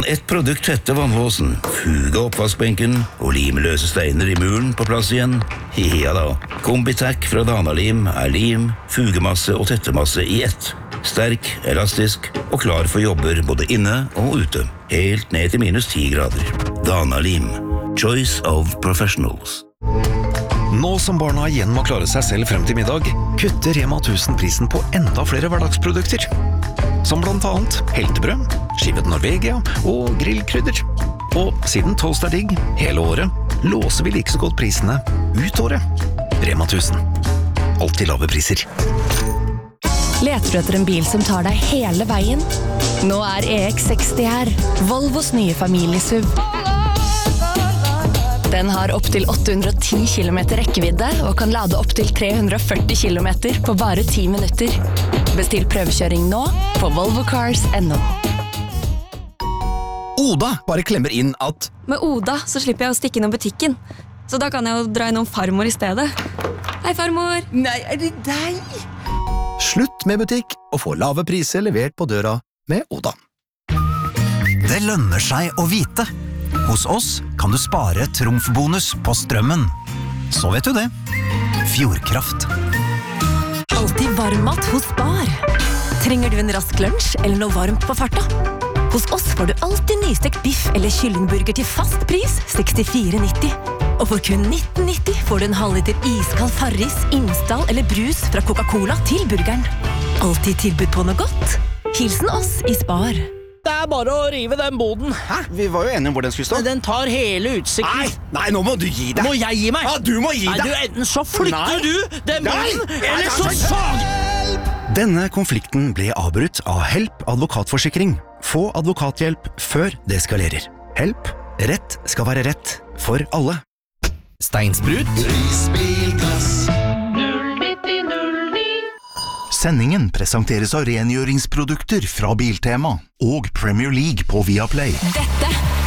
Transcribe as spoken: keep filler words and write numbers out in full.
ett produkt tette vannlåsen, fuge oppvaskbenken og lime løse steiner i muren på plass igjen. Ja da, Kombitac fra Dana-Lim er lim, fugemasse og tettemasse i ett. Sterk, elastisk og klar for jobber både inne og ute. Helt ned til minus ti grader. Dana-Lim. Choice of professionals. Nå som barna igjen må klare seg selv frem til middag, kutter Rema tusen prisen på enda flere hverdagsprodukter. Som blant annet heltebrød, skivet Norvegia og grillkrydder. Og siden toast er digg hele året, låser vi like så godt prisene ut året. Rema tusen. Alltid lave priser. Leter du etter en bil som tar deg hele veien? Nå er E X seksti her, Volvos nye familiesuv. Den har opp til åtte hundre og ti kilometer rekkevidde og kan lade opp til tre hundre og førti kilometer på bare ti minutter. Bestill prøvekjøring nå på volvo cars punktum no. Oda bare klemmer inn at Med Oda så slipper jeg å stikke innom butikken. Så da kan jeg jo dra innom farmor i stedet. Hei, farmor! Nei, er det deg? Slutt med butikk og få lave priser levert på døra med Oda. Det lønner seg å vite. Hos oss kan du spare trumfbonus på strømmen. Så vet du det. Fjordkraft. Alltid varmmat hos Spar. Trenger du en rask lunsj eller noe varmt på farta? Hos oss får du alltid nystekt biff eller kyllingburger til fast pris sekstifire nitti. Og for kun nitten nitti får du en halvliter iskald Farris, Imsdal eller brus fra Coca-Cola til burgeren. Alltid tilbud på noe godt. Hilsen oss i Spar. Det er bare å rive den boden. Hæ? Vi var jo enige om hvor den skulle stå. Den tar hele utsikten. Nei, nei, nå må du gi deg. Må jeg gi meg? Ja, du må gi deg. Nei, du, enten så flytter Nei. du den boden, Nei. eller så Nei. sag! Denne konflikten ble avbrutt av Help advokatforsikring. Få advokathjelp før det skalerer. Help. Rett skal være rett for alle. Steinsprut. Sendingen presenteres av rengjøringsprodukter fra Biltema og Premier League på Viaplay. Dette